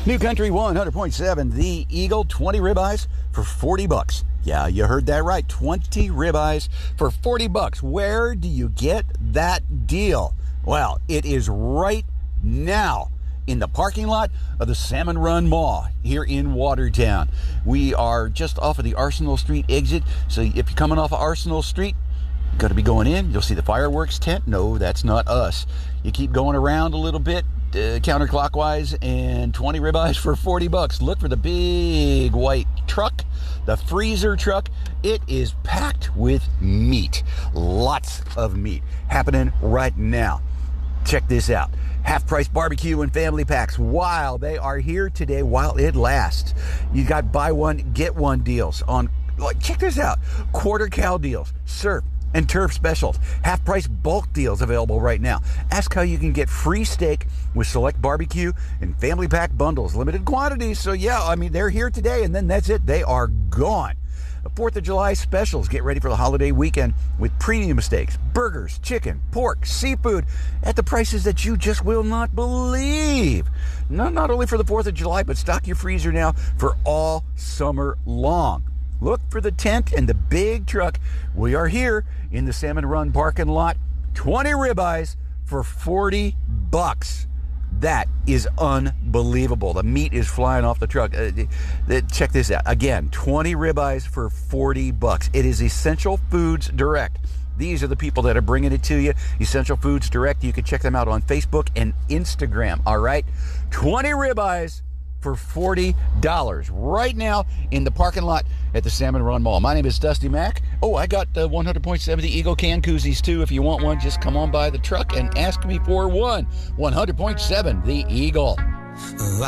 New Country 100.7, the Eagle, 20 ribeyes for $40. Yeah, you heard that right. 20 ribeyes for $40. Where do you get that deal? Well, it is right now in the parking lot of the Salmon Run Mall here in Watertown. We are just off of the Arsenal Street exit. So if you're coming off of Arsenal Street, got to be going in. You'll see the fireworks tent. No, that's not us. You keep going around a little bit, counterclockwise, and 20 ribeyes for $40. Look for the big white truck, the freezer truck. It is packed with meat. Lots of meat happening right now. Check this out. Half-price barbecue and family packs while they are here today, while it lasts. You got buy one, get one deals on, check this out. Quarter cow deals, surf and turf specials, half-price bulk deals available right now. Ask how you can get free steak with select barbecue and family pack bundles. Limited quantities, so yeah, I mean, they're here today, and then that's it. They are gone. The 4th of July specials. Get ready for the holiday weekend with premium steaks, burgers, chicken, pork, seafood at the prices that you just will not believe. Not only for the 4th of July, but stock your freezer now for all summer long. Look for the tent and the big truck. We are here in the Salmon Run parking lot. 20 ribeyes for $40. That is unbelievable. The meat is flying off the truck. Check this out. Again, 20 ribeyes for $40. It is Essential Foods Direct. These are the people that are bringing it to you. Essential Foods Direct. You can check them out on Facebook and Instagram. All right? 20 ribeyes for $40 right now in the parking lot at the Salmon Run Mall. My name is Dusty Mack. Oh, I got 100.7 the Eagle can koozies too. If you want one, just come on by the truck and ask me for one. 100.7 the Eagle.